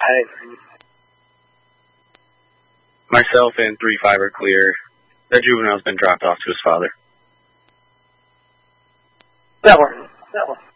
Hey. Myself and 3-5 are clear. That juvenile's been dropped off to his father. That works.